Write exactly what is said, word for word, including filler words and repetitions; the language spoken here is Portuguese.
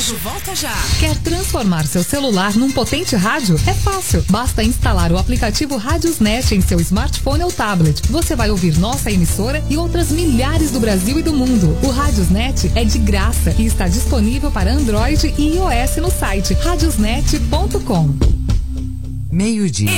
rádio volta já. Quer transformar seu celular num potente rádio? É fácil. Basta instalar o aplicativo Radiosnet em seu smartphone ou tablet. Você vai ouvir nossa emissora e outras milhares do Brasil e do mundo. O Radiosnet é de graça e está disponível para Android e iOS no site radiosnet ponto com. Meio-dia